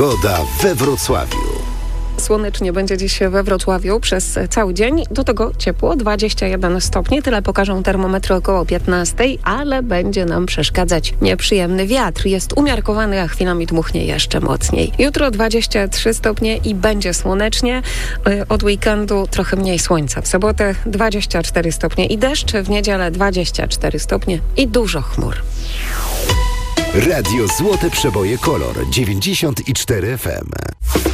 Pogoda we Wrocławiu. Słonecznie będzie dziś we Wrocławiu przez cały dzień. Do tego ciepło, 21 stopni. Tyle pokażą termometry około 15, ale będzie nam przeszkadzać nieprzyjemny wiatr. Jest umiarkowany, a chwilami dmuchnie jeszcze mocniej. Jutro 23 stopnie i będzie słonecznie. Od weekendu trochę mniej słońca. W sobotę 24 stopnie i deszcz. W niedzielę 24 stopnie i dużo chmur. Radio Złote Przeboje Kolor 94 FM.